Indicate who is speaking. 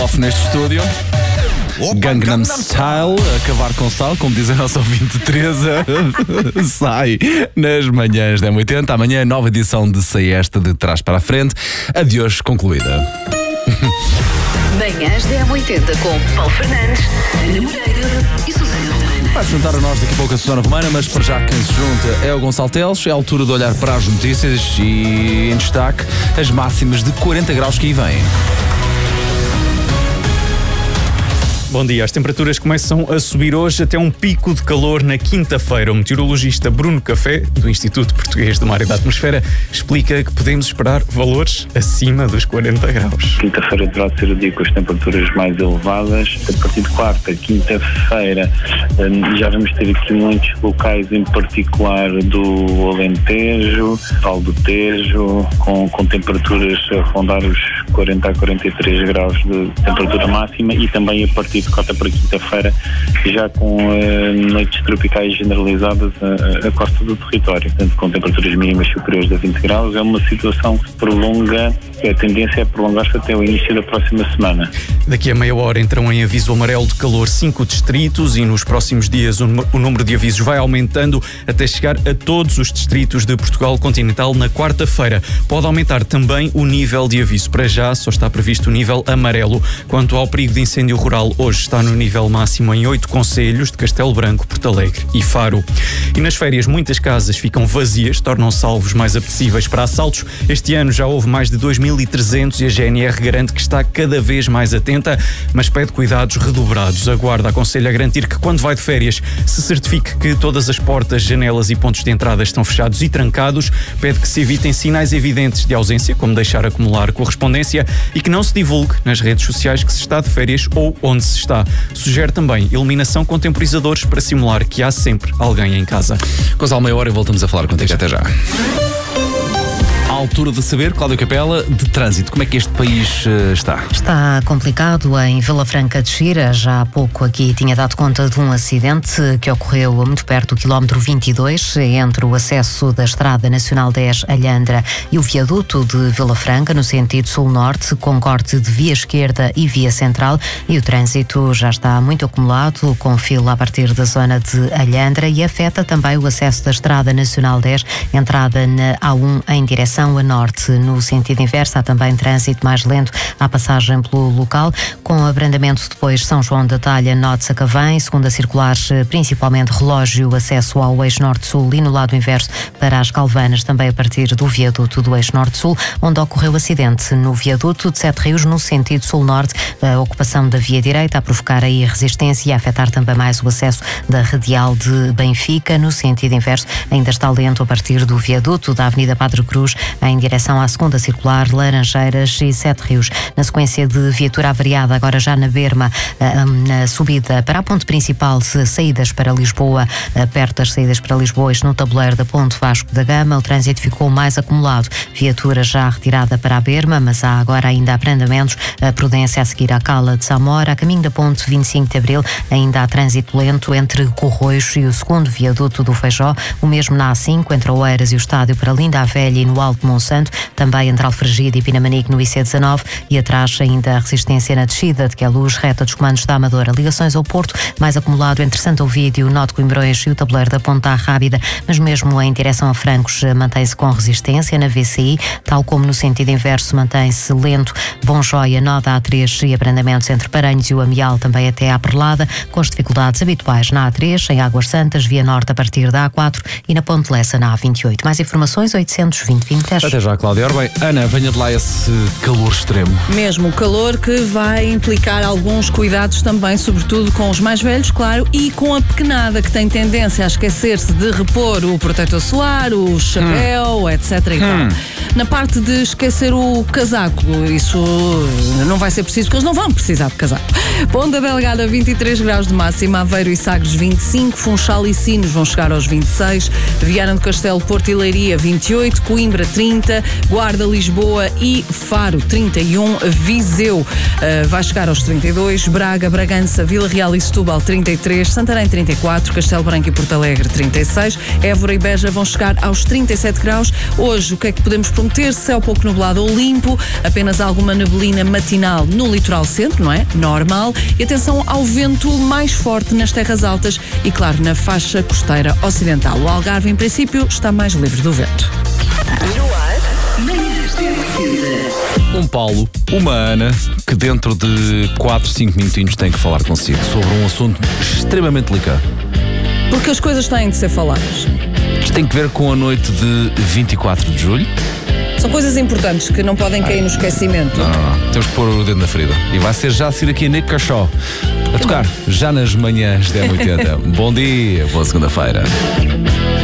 Speaker 1: off neste estúdio. Gangnam Style, acabar com sal, como diz a nossa ouvinte Teresa, sai nas manhãs da M80. Amanhã, nova edição de Saísta de Trás para a Frente. A de hoje concluída.
Speaker 2: Manhãs da M80 com Paulo Fernandes, Ana Moreira e Susana Romana.
Speaker 1: Vai-se juntar a nós daqui a pouco a Susana Romana, mas para já quem se junta é o Gonçalo Teles. É a altura de olhar para as notícias e, em destaque, as máximas de 40 graus que aí vêm.
Speaker 3: Bom dia, as temperaturas começam a subir hoje até um pico de calor na quinta-feira. O meteorologista Bruno Café, do Instituto Português do Mar e da Atmosfera, explica que podemos esperar valores acima dos 40 graus.
Speaker 4: Quinta-feira deverá ser o dia com as temperaturas mais elevadas. A partir de quarta, quinta-feira, já vamos ter aqui muitos locais, em particular do Alentejo, Vale do Tejo, com temperaturas a rondar os 40 a 43 graus de temperatura máxima, e também a partir de quarta para quinta-feira, já com noites tropicais generalizadas a costa do território, portanto, com temperaturas mínimas superiores a 20 graus. É uma situação que prolonga, a tendência é prolongar-se até o início da próxima semana.
Speaker 3: Daqui a meia hora entram em aviso amarelo de calor 5 distritos e nos próximos dias o número de avisos vai aumentando até chegar a todos os distritos de Portugal continental na quarta-feira. Pode aumentar também o nível de aviso. Para já só está previsto o nível amarelo. Quanto ao perigo de incêndio rural, hoje está no nível máximo em 8 concelhos de Castelo Branco, Porto Alegre e Faro. E nas férias muitas casas ficam vazias, tornam-se alvos mais apetecíveis para assaltos. Este ano já houve mais de 2.300 e a GNR garante que está cada vez mais atenta, mas pede cuidados redobrados. A Guarda aconselha a garantir que quando vai de férias se certifique que todas as portas, janelas e pontos de entrada estão fechados e trancados. Pede que se evitem sinais evidentes de ausência, como deixar acumular correspondência, e que não se divulgue nas redes sociais que se está de férias ou onde se está. Sugere também iluminação com temporizadores para simular que há sempre alguém em casa.
Speaker 1: Gonçalo, meia hora e voltamos a falar contigo. Até já. À altura de saber, Cláudio Capela, de trânsito, como é que este país está?
Speaker 5: Está complicado em Vila Franca de Xira. Já há pouco aqui tinha dado conta de um acidente que ocorreu muito perto do quilómetro 22, entre o acesso da Estrada Nacional 10 Alhandra e o viaduto de Vila Franca, no sentido sul-norte, com corte de via esquerda e via central, e o trânsito já está muito acumulado, com fila a partir da zona de Alhandra, e afeta também o acesso da Estrada Nacional 10, entrada na A1 em direção a norte. No sentido inverso, há também trânsito mais lento à passagem pelo local, com abrandamento depois São João da Talha, Norte-Sacavém, segunda circular, principalmente relógio, acesso ao eixo norte-sul, e no lado inverso para as Calvanas, também a partir do viaduto do eixo norte-sul, onde ocorreu o acidente no viaduto de Sete Rios, no sentido sul-norte, a ocupação da via direita a provocar aí resistência e a afetar também mais o acesso da radial de Benfica. No sentido inverso, ainda está lento a partir do viaduto da Avenida Padre Cruz em direção à segunda circular, Laranjeiras e Sete Rios. Na sequência de viatura avariada, agora já na Berma, na subida para a ponte principal, saídas para Lisboa, perto das saídas para Lisboa, no tabuleiro da ponte Vasco da Gama, o trânsito ficou mais acumulado. Viatura já retirada para a Berma, mas há agora ainda abrandamentos. A Prudência a seguir à Cala de Samora, a caminho da ponte 25 de Abril, ainda há trânsito lento entre Corroios e o segundo viaduto do Feijó, o mesmo na A5, entre Oeiras e o estádio para Linda a Velha e no Alto Monsanto, também entre Alfragide e Pinamanique no IC19, e atrás ainda a resistência na descida de Queluz, reta dos comandos da Amadora. Ligações ao Porto, mais acumulado entre Santo Ovídio, Nó de Coimbrões e o tabuleiro da Ponta Rábida, mas mesmo em direção a Francos mantém-se com resistência na VCI, tal como no sentido inverso mantém-se lento Bom Joia, Nó da A3 e abrandamentos entre Paranhos e o Amial, também até à Perlada, com as dificuldades habituais na A3, em Águas Santas, via norte a partir da A4 e na Ponte Lessa na A28. Mais informações 820-2010.
Speaker 1: Até já, Cláudia. Ora bem, Ana, venha de lá esse calor extremo.
Speaker 6: Mesmo calor que vai implicar alguns cuidados também, sobretudo com os mais velhos, claro, e com a pequenada, que tem tendência a esquecer-se de repor o protetor solar, o chapéu, etc. e tal. Na parte de esquecer o casaco, isso não vai ser preciso, porque eles não vão precisar de casaco. Ponta Delgada, 23 graus de máxima, Aveiro e Sagres, 25, Funchal e Sinos vão chegar aos 26, Viana do Castelo, Porto e Leiria, 28, Coimbra, 30, 30, Guarda, Lisboa e Faro 31, Viseu vai chegar aos 32, Braga, Bragança, Vila Real e Setúbal 33, Santarém 34, Castelo Branco e Porto Alegre 36, Évora e Beja vão chegar aos 37 graus. Hoje o que é que podemos prometer? Céu pouco nublado ou limpo, apenas alguma neblina matinal no litoral centro, não é? Normal. E atenção ao vento mais forte nas terras altas e, claro, na faixa costeira ocidental. O Algarve, em princípio, está mais livre do vento.
Speaker 2: No ar, manhãs da M80.
Speaker 1: Um Paulo, uma Ana, que dentro de 4, 5 minutinhos tem que falar consigo sobre um assunto extremamente delicado.
Speaker 6: Porque as coisas têm de ser faladas.
Speaker 1: Isto tem que ver com a noite de 24 de julho.
Speaker 6: São coisas importantes que não podem cair no esquecimento.
Speaker 1: Não. Temos que pôr o dedo na ferida. E vai ser já a seguir aqui Nick Cachó a tocar já nas manhãs da M80. Bom dia, boa segunda-feira.